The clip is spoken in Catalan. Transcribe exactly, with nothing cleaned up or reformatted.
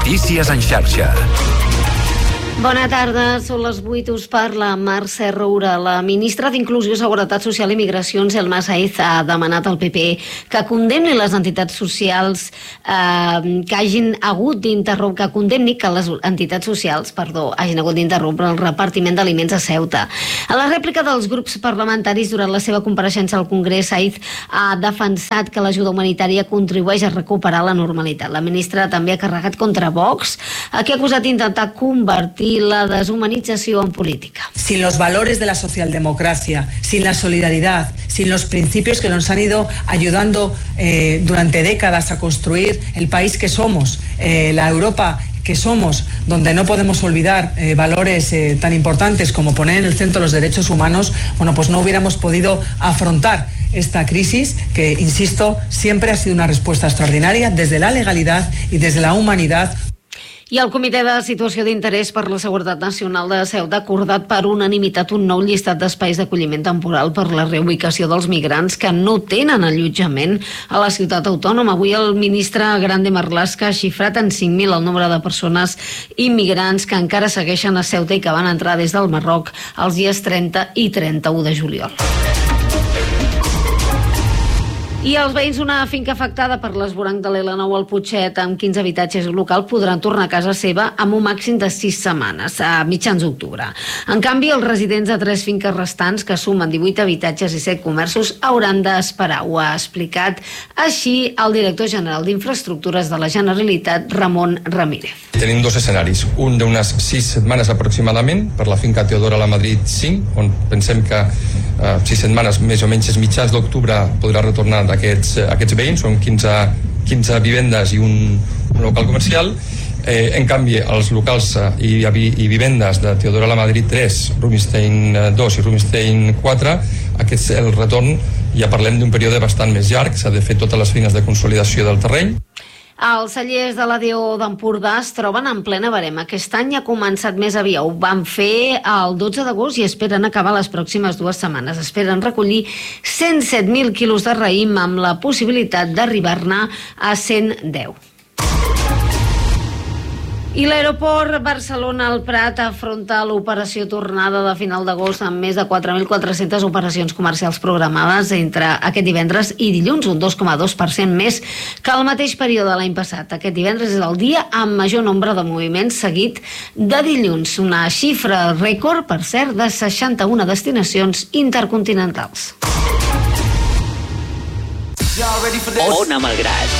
Notícies en xarxa. Bona tarda, són les vuit, us parla Mercè Roura. La ministra d'Inclusió, Seguretat Social i Migracions, Elma Saiz, ha demanat al P P que condemni les entitats socials eh, que hagin hagut d'interrompre, que condemni que les entitats socials, perdó, hagin hagut d'interrompre el repartiment d'aliments a Ceuta. A la rèplica dels grups parlamentaris durant la seva compareixença al Congrés, Saiz ha defensat que l'ajuda humanitària contribueix a recuperar la normalitat. La ministra també ha carregat contra Vox, a qui ha acusat d'intentar convertir la deshumanització en política. Sin los valores de la socialdemocracia, sin la solidaridad, sin los principios que nos han ido ayudando eh, durante décadas a construir el país que somos, eh, la Europa que somos, donde no podemos olvidar eh, valores eh, tan importantes como poner en el centro los derechos humanos, bueno, pues no hubiéramos podido afrontar esta crisis que, insisto, siempre ha sido una respuesta extraordinaria desde la legalidad y desde la humanidad. I el Comitè de Situació d'Interès per la Seguretat Nacional de Ceuta ha acordat per unanimitat un nou llistat d'espais d'acolliment temporal per la reubicació dels migrants que no tenen allotjament a la ciutat autònoma. Avui el ministre Grande Marlaska ha xifrat en cinc mil el nombre de persones immigrants que encara segueixen a Ceuta i que van entrar des del Marroc els dies trenta i trenta-u de juliol. I els veïns d'una finca afectada per l'esvoranc de l'L nou al Putxet amb quinze habitatges local podran tornar a casa seva amb un màxim de sis setmanes, a mitjans d'octubre. En canvi, els residents de tres finques restants, que sumen divuit habitatges i set comerços, hauran d'esperar. Ho ha explicat així el director general d'Infraestructures de la Generalitat, Ramon Ramírez. Tenim dos escenaris, un d'unes sis setmanes aproximadament per la finca Teodora La Madrid cinc, on pensem que eh, sis setmanes més o menys mitjans d'octubre podrà retornar d'aquests aquests veïns, són quinze, quinze vivendes i un, un local comercial. Eh, en canvi, els locals eh, i, i vivendes de Teodora La Madrid tres, Rubinstein dos i Rubinstein quatre, aquests, el retorn, ja parlem d'un període bastant més llarg, s'ha de fer totes les feines de consolidació del terreny. Els cellers de l'A D O d'Empordà es troben en plena verema. Aquest any ha començat més aviat. Ho van fer el dotze d'agost i esperen acabar les pròximes dues setmanes. Esperen recollir cent set mil quilos de raïm amb la possibilitat d'arribar-ne a cent deu. I l'aeroport Barcelona-El Prat afronta l'operació tornada de final d'agost amb més de quatre mil quatre-centes operacions comercials programades entre aquest divendres i dilluns, un dos coma dos per cent més que el mateix període l'any passat. Aquest divendres és el dia amb major nombre de moviments seguit de dilluns, una xifra rècord, per cert, de seixanta-una destinacions intercontinentals. Ona Malgrat.